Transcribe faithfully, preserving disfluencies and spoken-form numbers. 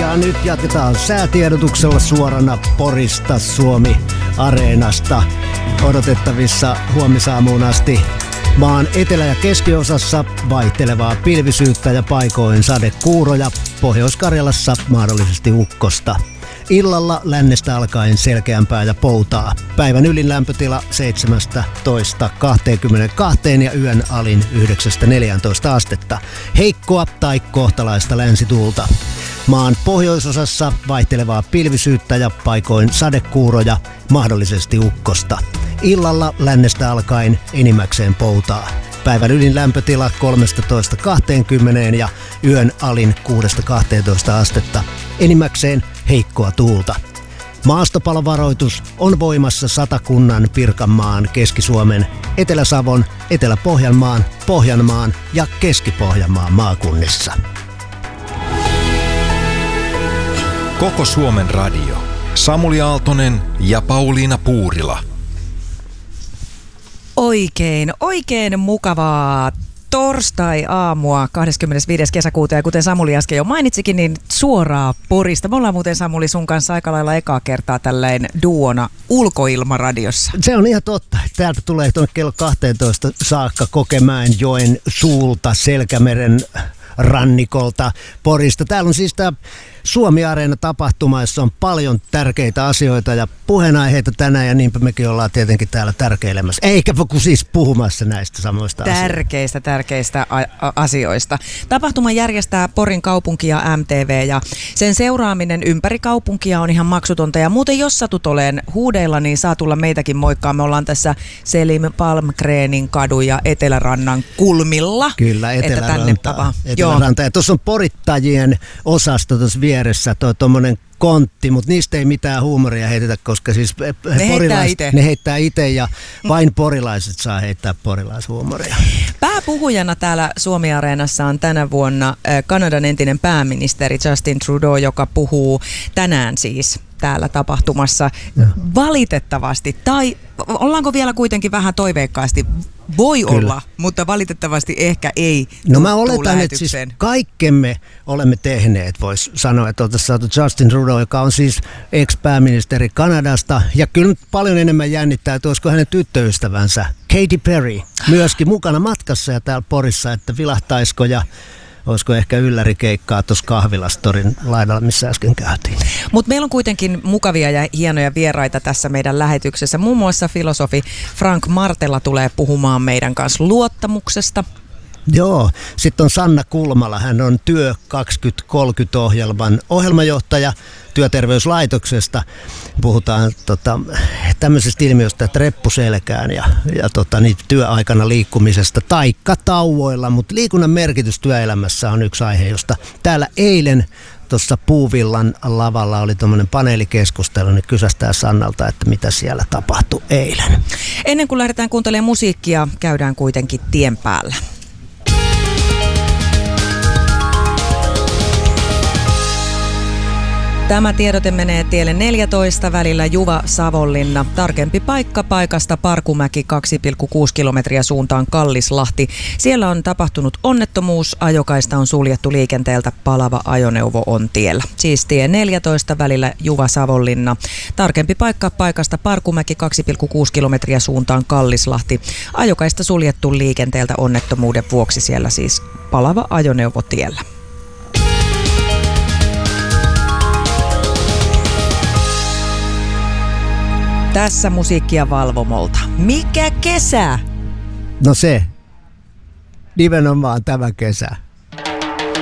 Ja nyt jatketaan säätiedotuksella suorana Porista Suomi-areenasta. Odotettavissa huomisaamuun asti maan etelä- ja keskiosassa vaihtelevaa pilvisyyttä ja paikoin sadekuuroja. Pohjois-Karjalassa mahdollisesti ukkosta. Illalla lännestä alkaen selkeämpää ja poutaa. Päivän ylin lämpötila seitsemästätoista kaksikymmentäkaksi ja yön alin yhdeksästä neljääntoista astetta. Heikkoa tai kohtalaista länsituulta. Maan pohjoisosassa vaihtelevaa pilvisyyttä ja paikoin sadekuuroja, mahdollisesti ukkosta. Illalla lännestä alkaen enimmäkseen poutaa. Päivän ylin lämpötila kolmetoista kaksikymmentä ja yön alin kuudesta kahteentoista astetta. Enimmäkseen heikkoa tuulta. Maastopalovaroitus on voimassa Satakunnan, Pirkanmaan, Keski-Suomen, Etelä-Savon, Etelä-Pohjanmaan, Pohjanmaan ja Keski-Pohjanmaan maakunnissa. Koko Suomen radio. Samuli Aaltonen ja Pauliina Puurila. Oikein, oikein mukavaa torstai-aamua kahdeskymmenesviides kesäkuuta, ja kuten Samuli äsken jo mainitsikin, niin suoraa Porista. Me ollaan muuten, Samuli, sun kanssa aika lailla ekaa kertaa tälleen duona ulkoilmaradiossa. Se on ihan totta. Täältä tulee tuonne kello kaksitoista saakka Kokemäenjoen suulta, Selkämeren rannikolta, Porista. Täällä on siis tämä Suomi-areena-tapahtuma, jossa on paljon tärkeitä asioita ja puheenaiheita tänään, ja niinpä mekin ollaan tietenkin täällä tärkeilemässä. Eikä kun siis puhumassa näistä samoista Tärkeistä, asioista. tärkeistä a- a- asioista. Tapahtuma järjestää Porin kaupunki ja M T V, ja sen seuraaminen ympäri kaupunkia on ihan maksutonta. Ja muuten, jos satut oleen huudeilla, niin saa tulla meitäkin moikkaa. Me ollaan tässä Selim Palmgrenin kadun ja Etelärannan kulmilla. Kyllä, Eteläranta. Eteläranta. Ja tuossa on porittajien osasto tuossa vieressä, tuo tuommoinen kontti, mutta niistä ei mitään huumoria heitetä, koska siis ne heittää itse. Ne heittää itse ja vain porilaiset saa heittää porilaishuumoria. Pääpuhujana täällä Suomi-areenassa on tänä vuonna Kanadan entinen pääministeri Justin Trudeau, joka puhuu tänään siis täällä tapahtumassa. Ja. Valitettavasti, tai ollaanko vielä kuitenkin vähän toiveikkaasti? Voi Kyllä. olla, mutta valitettavasti ehkä ei. No mä oletan, että siis kaikkemme olemme tehneet, voisi sanoa, että oltaisiin saatu Justin Trudeau, joka on siis ex-pääministeri Kanadasta, ja kyllä nyt paljon enemmän jännittää, että olisiko hänen tyttöystävänsä Katy Perry myöskin mukana matkassa ja täällä Porissa, että vilahtaisiko ja olisiko ehkä yllärikeikkaa tuossa kahvilastorin laidalla, missä äsken käytiin. Mutta meillä on kuitenkin mukavia ja hienoja vieraita tässä meidän lähetyksessä. Muun muassa filosofi Frank Martela tulee puhumaan meidän kanssa luottamuksesta. Joo, sitten on Sanna Kulmala, hän on Työ kaksituhattakolmekymmentä-ohjelman ohjelmajohtaja Työterveyslaitoksesta. Puhutaan tota, tämmöisestä ilmiöstä, että reppuselkään ja, ja tota, niin, työaikana liikkumisesta taikka tauoilla, mutta liikunnan merkitys työelämässä on yksi aihe, josta täällä eilen tuossa Puuvillan lavalla oli tuommoinen paneelikeskustelu, niin kysästään Sannalta, että mitä siellä tapahtui eilen. Ennen kuin lähdetään kuuntelemaan musiikkia, käydään kuitenkin tien päällä. Tämä tiedote menee tielle neljätoista välillä Juva-Savonlinna. Tarkempi paikka paikasta Parkumäki kaksi pilkku kuusi kilometriä suuntaan Kallislahti. Siellä on tapahtunut onnettomuus. Ajokaista on suljettu liikenteeltä. Palava ajoneuvo on tiellä. Siis tie neljätoista välillä Juva-Savonlinna. Tarkempi paikka paikasta Parkumäki kaksi pilkku kuusi kilometriä suuntaan Kallislahti. Ajokaista suljettu liikenteeltä onnettomuuden vuoksi. Siellä siis palava ajoneuvo tiellä. Tässä musiikkia Valvomolta. Mikä kesä? No se, nimenomaan tämä kesä.